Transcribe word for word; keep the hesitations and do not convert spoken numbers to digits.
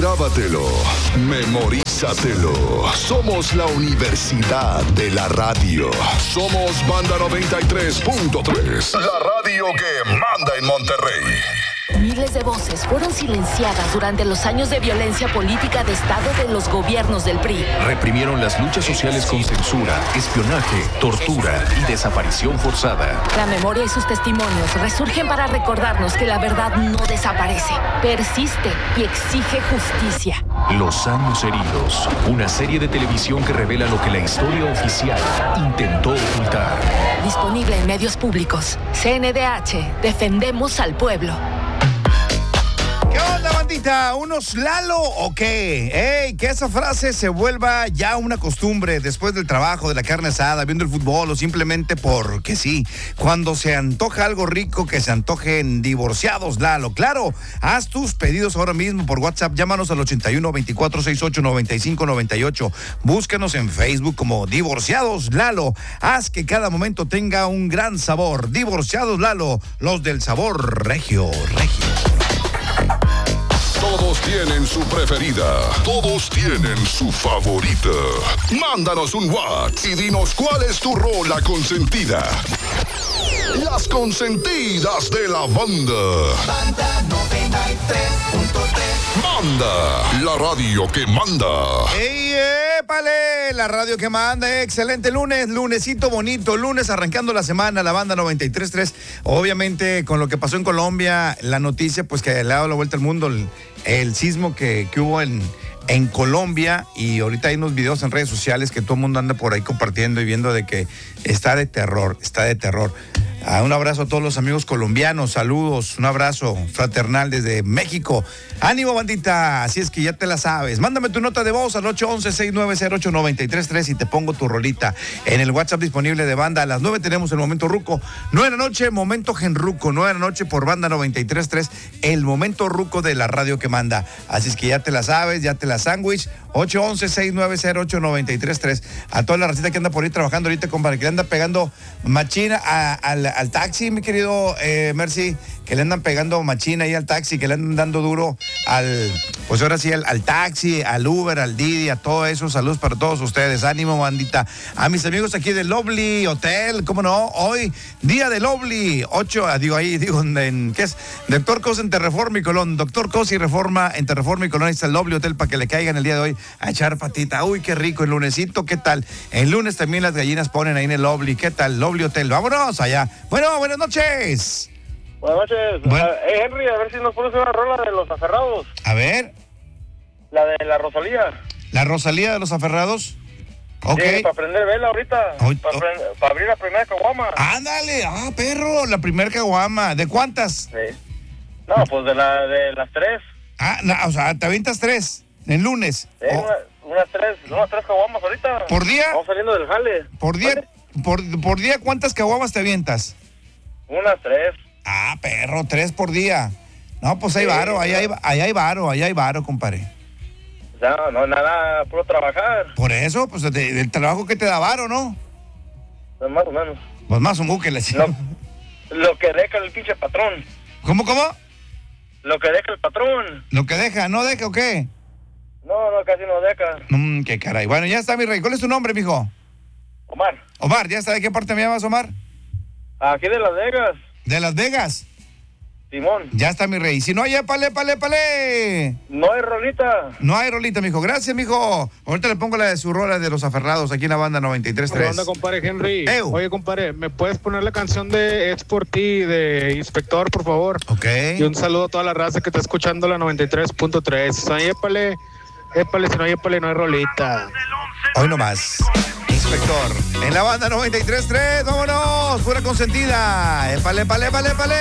Grábatelo, memorízatelo. Somos la Universidad de la Radio. Somos Banda noventa y tres punto tres. La radio que manda en Monterrey. Miles de voces fueron silenciadas durante los años de violencia política de Estado de los gobiernos del P R I. Reprimieron las luchas sociales con censura, espionaje, tortura y desaparición forzada. La memoria y sus testimonios resurgen para recordarnos que la verdad no desaparece, persiste y exige justicia. Los años heridos, una serie de televisión que revela lo que la historia oficial intentó ocultar. Disponible en medios públicos. C N D H, defendemos al pueblo. ¿Qué onda, bandita? ¿Unos Lalo o qué? ¡Ey! Que esa frase se vuelva ya una costumbre después del trabajo, de la carne asada, viendo el fútbol o simplemente porque sí. Cuando se antoja algo rico, que se antojen divorciados, Lalo. Claro, haz tus pedidos ahora mismo por WhatsApp. Llámanos al ochenta y uno, veinticuatro sesenta y ocho, noventa y cinco noventa y ocho. Búscanos en Facebook como Divorciados Lalo. Haz que cada momento tenga un gran sabor. Divorciados Lalo, los del sabor regio, regio. Todos tienen su preferida. Todos tienen su favorita. Mándanos un WhatsApp y dinos cuál es tu rola consentida. Las consentidas de la banda. Banda noventa y tres punto tres. Manda, la radio que manda. ¡Ey, épale! La radio que manda. Excelente lunes, lunesito bonito. Lunes arrancando la semana, la banda noventa y tres punto tres. Obviamente, con lo que pasó en Colombia, la noticia, pues que le ha dado la vuelta al mundo, el, el sismo que, que hubo en, en Colombia. Y ahorita hay unos videos en redes sociales que todo el mundo anda por ahí compartiendo y viendo de que está de terror, está de terror. Ah, un abrazo a todos los amigos colombianos, saludos, un abrazo fraternal desde México. Ánimo, bandita, así es que ya te la sabes. Mándame tu nota de voz al ocho once, seis nueve cero ocho, nueve tres tres y te pongo tu rolita en el WhatsApp disponible de banda. A las nueve tenemos el momento ruco, nueve de la noche, momento genruco, nueve de la noche por banda noventa y tres punto tres, el momento ruco de la radio que manda. Así es que ya te la sabes, ya te la sándwich. ocho once, seis nueve cero ocho, nueve tres tres. A toda la racita que anda por ahí trabajando ahorita, compadre, que le anda pegando machina a, a, al taxi, mi querido eh, Mercy, que le andan pegando machina ahí al taxi, que le andan dando duro al, pues ahora sí, al, al taxi, al Uber, al Didi, a todo eso. Saludos para todos ustedes. Ánimo, bandita. A mis amigos aquí del Lovely Hotel, ¿cómo no? Hoy, día de Lovely, ocho, digo ahí, digo, en, ¿qué es? Doctor Cos en Terreforma y Colón. Doctor Cos y Reforma en Terreforma y Colón. Ahí está el Lovely Hotel para que le caigan el día de hoy a echar patita. Uy, qué rico el lunesito, ¿qué tal? El lunes también las gallinas ponen ahí en el Lovely. ¿Qué tal? Lovely Hotel. Vámonos allá. Bueno, buenas noches. Buenas noches. Bueno. Uh, hey, Henry, a ver si nos pones una rola de los aferrados. A ver. La de la Rosalía. ¿La Rosalía de los aferrados? Ok. Sí, para prender vela ahorita. Hoy- Para pa abrir la primera caguama. Ándale, ah, perro, la primer caguama. ¿De cuántas? Sí. No, pues de, la, de las tres. Ah, no, o sea, te avientas tres, el lunes. Sí, O- una- unas tres, unas tres caguamas ahorita. ¿Por día? Vamos saliendo del jale. Por día, ¿Vale? por, por día, ¿cuántas caguamas te avientas? Unas tres. Ah, perro, tres por día. No, pues hay Sí, varo, ahí hay, claro. ahí hay varo, ahí hay varo, compadre. No, no, nada, puro trabajar. Por eso, pues, de- del trabajo que te da varo, ¿no? Pues más o menos. Pues más un buque le Lo, lo que deja el pinche patrón. ¿Cómo, cómo? Lo que deja el patrón. ¿Lo que deja, no deja o qué? No, no, casi no deja. Mmm, qué caray. Bueno, ya está, mi rey. ¿Cuál es tu nombre, mijo? Omar, Omar, ¿ya está? ¿De qué parte me llamas, Omar? aquí de Las Vegas. De Las Vegas. Simón, Ya está, mi rey. Si no hay, épale, épale, épale. no hay rolita. No hay rolita, mijo. Gracias, mijo. Ahorita le pongo la de su rola de los aferrados aquí en la banda noventa y tres punto ¿Qué tres. onda, compadre Henry? Ew. Oye, compadre, ¿me puedes poner la canción de Es por ti de Inspector, por favor? Ok. Y un saludo a toda la raza que está escuchando la noventa y tres punto tres. Ay, épale, épale, si no hay épale, no hay rolita. Hoy nomás. Inspector. En la banda noventa y tres punto tres. Vámonos. Pura consentida. Épale, épale, épale, épale.